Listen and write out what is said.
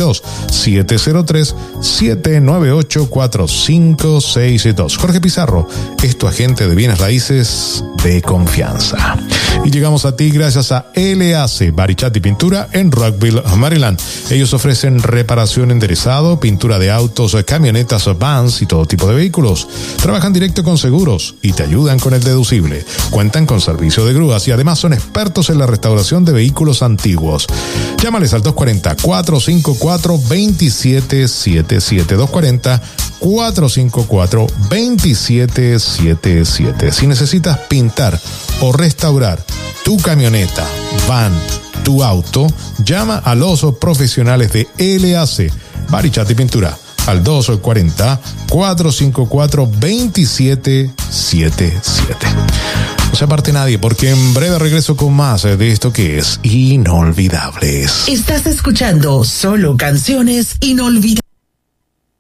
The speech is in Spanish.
703-798-4562. 703-798-4562. Jorge Pizarro es tu agente de bienes raíces de confianza. Y llegamos a ti gracias a LAC Barichatti Pintura en Rockville, Maryland. Ellos ofrecen reparación, enderezado, pintura de autos, camionetas, vans y todo tipo de vehículos. Trabajan directo con seguros y te ayudan con el deducible. Cuentan con servicio de grúas y además son expertos en la restauración de vehículos antiguos. Llámales al 240-454-2777. 240-454-2777. Si necesitas pintar o restaurar tu camioneta, van, tu auto, llama a los profesionales de LAC Barichatti Pintura al 240-454-2777. No se aparte nadie, porque en breve regreso con más de esto que es Inolvidables. Estás escuchando solo canciones inolvidables.